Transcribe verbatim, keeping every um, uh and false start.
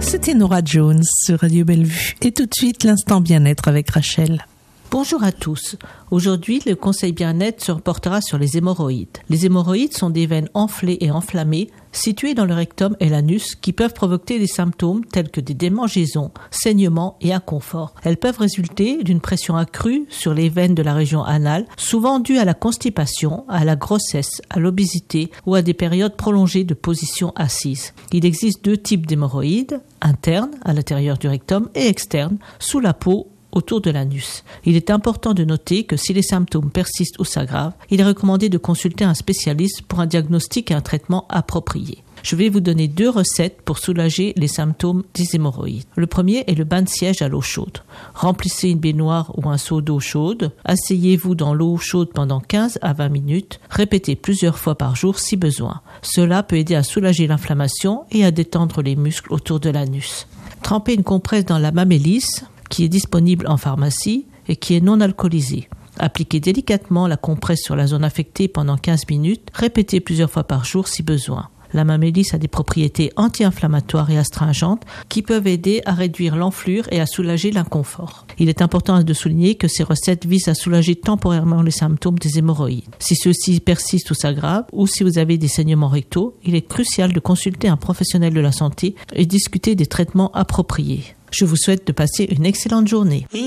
C'était Nora Jones sur Radio Bellevue. Et tout de suite, l'instant bien-être avec Rachel. Bonjour à tous. Aujourd'hui, le conseil bien-être se reportera sur les hémorroïdes. Les hémorroïdes sont des veines enflées et enflammées situées dans le rectum et l'anus qui peuvent provoquer des symptômes tels que des démangeaisons, saignements et inconfort. Elles peuvent résulter d'une pression accrue sur les veines de la région anale, souvent due à la constipation, à la grossesse, à l'obésité ou à des périodes prolongées de position assise. Il existe deux types d'hémorroïdes, internes à l'intérieur du rectum et externes sous la peau autour de l'anus. Il est important de noter que si les symptômes persistent ou s'aggravent, il est recommandé de consulter un spécialiste pour un diagnostic et un traitement approprié. Je vais vous donner deux recettes pour soulager les symptômes des hémorroïdes. Le premier est le bain de siège à l'eau chaude. Remplissez une baignoire ou un seau d'eau chaude. Asseyez-vous dans l'eau chaude pendant quinze à vingt minutes. Répétez plusieurs fois par jour si besoin. Cela peut aider à soulager l'inflammation et à détendre les muscles autour de l'anus. Trempez une compresse dans la mamélisse, qui est disponible en pharmacie et qui est non alcoolisée. Appliquez délicatement la compresse sur la zone affectée pendant quinze minutes. Répétez plusieurs fois par jour si besoin. La mamélisse a des propriétés anti-inflammatoires et astringentes qui peuvent aider à réduire l'enflure et à soulager l'inconfort. Il est important de souligner que ces recettes visent à soulager temporairement les symptômes des hémorroïdes. Si ceux-ci persistent ou s'aggravent, ou si vous avez des saignements rectaux, il est crucial de consulter un professionnel de la santé et discuter des traitements appropriés. Je vous souhaite de passer une excellente journée.